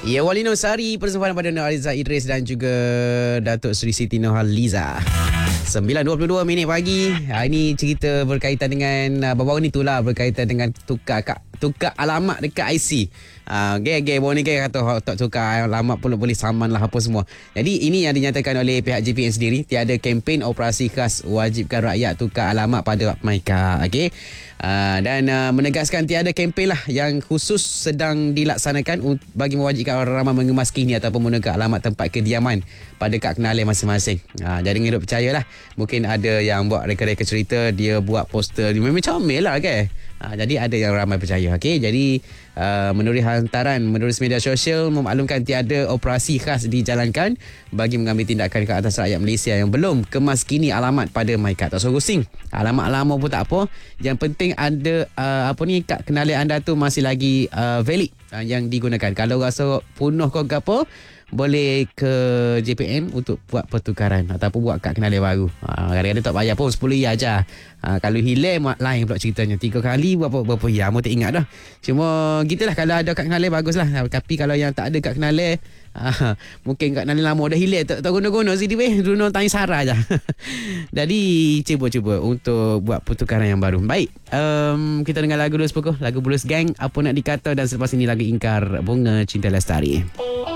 Ya, Walino Sari bersama pada Ariza Idris dan juga Datuk Seri Siti Nurhaliza. 9.22 minit pagi. Ini cerita berkaitan dengan baru-baru ni itulah berkaitan dengan tukar alamat dekat IC. Gay baru ni kata tak tukar alamat pun boleh saman lah apa semua. Jadi ini yang dinyatakan oleh pihak JPN sendiri, tiada kempen operasi khas wajibkan rakyat tukar alamat pada MyKad. Okey. Dan menegaskan tiada kempen lah yang khusus sedang dilaksanakan bagi mewajibkan orang ramai mengemas kini ataupun menukar alamat tempat kediaman pada kad kenali masing-masing. Jadi hidup percayalah. Mungkin ada yang buat reka-reka cerita, dia buat poster, dia memang comel lah kan. Jadi ada yang ramai percaya. Okey, jadi menerusi hantaran menerusi media sosial memaklumkan tiada operasi khas dijalankan bagi mengambil tindakan ke atas rakyat Malaysia yang belum kemas kini alamat pada MyKad. Tak suruh pusing. Alamat lama pun tak apa. Yang penting ada kad kenali anda tu masih lagi valid yang digunakan. Kalau rasa punah kau ke apa, boleh ke JPN untuk buat pertukaran ataupun buat kad kenali baru. Kadang-kadang tak payah pun 10 riyal aja. Kalau hilang lain pula ceritanya. 3 kali berapa riyal mu tak ingat dah. Cuma gitulah, kalau ada kad kenali baguslah. Tapi kalau yang tak ada kad kenali, mungkin kad kenali lama dah hilang, tak guna-guna sini Bruno tanya Sarah aja. Jadi cuba untuk buat pertukaran yang baru. Baik, kita dengar lagu dulu sepuluh. Lagu Blues Gang, Apa Nak Dikata, dan selepas ini lagu Ingkar Bunga Cinta Lestari.